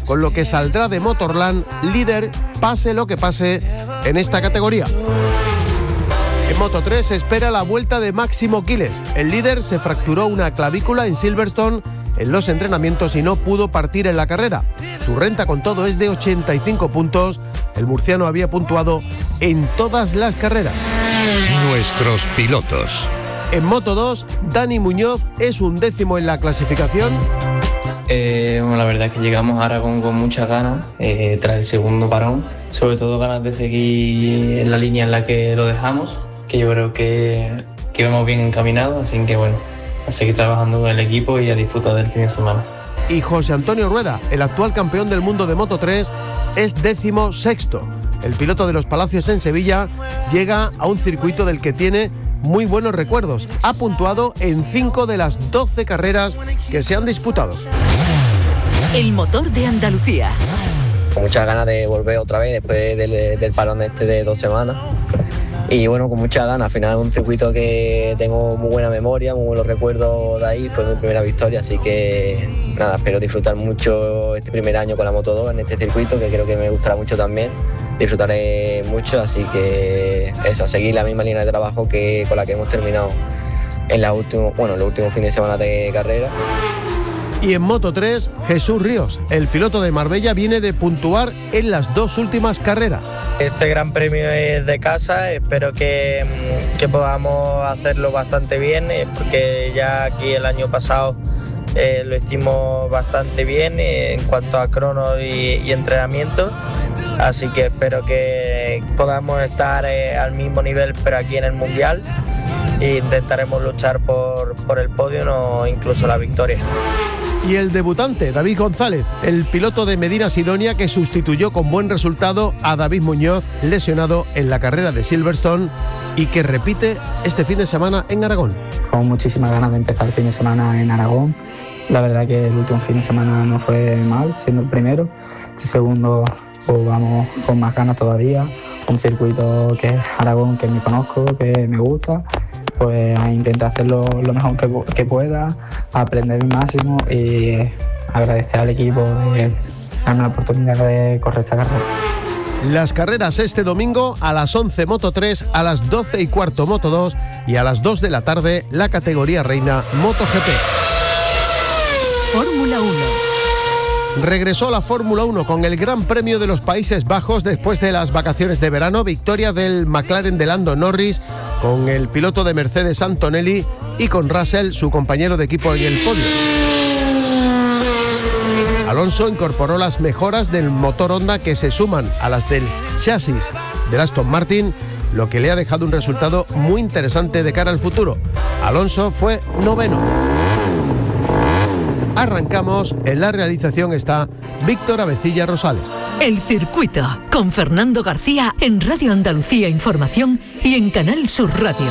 con lo que saldrá de Motorland líder, pase lo que pase en esta categoría. En Moto3 se espera la vuelta de Máximo Quiles. El líder se fracturó una clavícula en Silverstone en los entrenamientos y no pudo partir en la carrera. Su renta con todo es de 85 puntos. El murciano había puntuado en todas las carreras. Nuestros pilotos. En Moto2, Dani Muñoz es 11º en la clasificación. La verdad es que llegamos a Aragón con muchas ganas, tras el segundo parón. Sobre todo ganas de seguir en la línea en la que lo dejamos, que yo creo que vamos bien encaminados, así que bueno, a seguir trabajando con el equipo y a disfrutar del fin de semana. Y José Antonio Rueda, el actual campeón del mundo de Moto3, es 16º. El piloto de los Palacios en Sevilla llega a un circuito del que tiene muy buenos recuerdos. Ha puntuado en 5 de las 12 carreras que se han disputado. El motor de Andalucía. Con muchas ganas de volver otra vez después del parón de 2 semanas. Y bueno, con muchas ganas. Al final es un circuito que tengo muy buena memoria, muy buenos recuerdos de ahí. Fue mi primera victoria, así que nada, espero disfrutar mucho este primer año con la Moto2 en este circuito, que creo que me gustará mucho también. Disfrutaré mucho, así que eso, a seguir la misma línea de trabajo con la que hemos terminado en los últimos fines de semana de carrera. Y en Moto3, Jesús Ríos, el piloto de Marbella, viene de puntuar en las 2 últimas carreras. Este gran premio es de casa, espero que podamos hacerlo bastante bien, porque ya aquí el año pasado lo hicimos bastante bien en cuanto a cronos y entrenamientos, así que espero que podamos estar al mismo nivel, pero aquí en el Mundial, e intentaremos luchar por el podio o incluso la victoria. Y el debutante, David González, el piloto de Medina Sidonia, que sustituyó con buen resultado a David Muñoz, lesionado en la carrera de Silverstone, y que repite este fin de semana en Aragón. Con muchísimas ganas de empezar el fin de semana en Aragón. La verdad que el último fin de semana no fue mal, siendo el primero. Este segundo, pues vamos con más ganas todavía. Un circuito que es Aragón, que me conozco, que me gusta. Pues a intentar hacerlo lo mejor que pueda, aprender el máximo y agradecer al equipo de darme la oportunidad de correr esta carrera. Las carreras este domingo a las 11 Moto3, a las 12:15 Moto2 y a las 2 de la tarde la categoría reina MotoGP. Fórmula 1. Regresó la Fórmula 1 con el Gran Premio de los Países Bajos después de las vacaciones de verano. Victoria del McLaren de Lando Norris con el piloto de Mercedes Antonelli y con Russell, su compañero de equipo, en el podio. Alonso incorporó las mejoras del motor Honda que se suman a las del chasis del Aston Martin, lo que le ha dejado un resultado muy interesante de cara al futuro. Alonso fue 9º. Arrancamos, en la realización está Víctor Avecilla Rosales. El circuito, con Fernando García en Radio Andalucía Información y en Canal Sur Radio.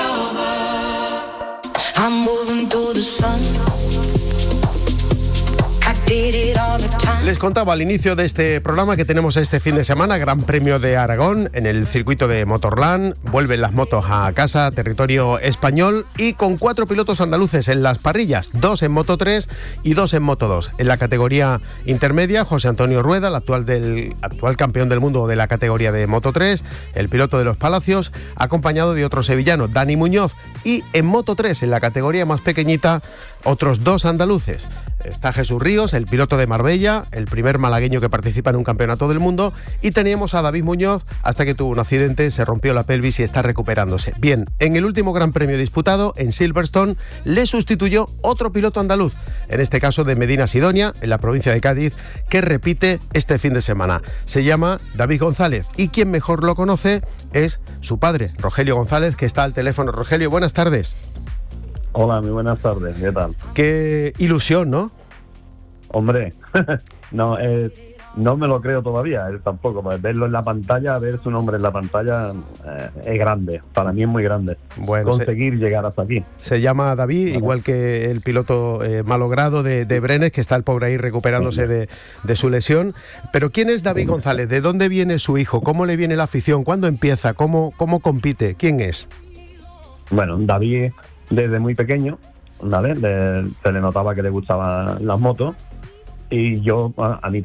Les contaba al inicio de este programa que tenemos este fin de semana Gran Premio de Aragón en el circuito de Motorland. Vuelven las motos a casa, territorio español, y con 4 pilotos andaluces en las parrillas, 2 en Moto3 y 2 en Moto2. En la categoría intermedia, José Antonio Rueda, el actual campeón del mundo de la categoría de Moto3, el piloto de los Palacios, acompañado de otro sevillano, Dani Muñoz, y en Moto3, en la categoría más pequeñita, otros 2 andaluces. Está Jesús Ríos, el piloto de Marbella, el primer malagueño que participa en un campeonato del mundo, y teníamos a David Muñoz hasta que tuvo un accidente, se rompió la pelvis y está recuperándose. Bien, en el último Gran Premio disputado en Silverstone le sustituyó otro piloto andaluz, en este caso de Medina Sidonia, en la provincia de Cádiz, que repite este fin de semana. Se llama David González, y quien mejor lo conoce es su padre, Rogelio González, que está al teléfono. Rogelio, buenas tardes. Hola, muy buenas tardes, ¿qué tal? Qué ilusión, ¿no? Hombre, no me lo creo todavía, tampoco. Verlo en la pantalla, ver su nombre en la pantalla es grande, para mí es muy grande. Bueno, conseguir llegar hasta aquí. Se llama David, igual que el piloto malogrado de Brenes, que está el pobre ahí recuperándose de su lesión. Pero ¿quién es David González? ¿De dónde viene su hijo? ¿Cómo le viene la afición? ¿Cuándo empieza? ¿Cómo compite? ¿Quién es? Bueno, David desde muy pequeño, ¿vale? Se le notaba que le gustaban las motos. Y yo, a mí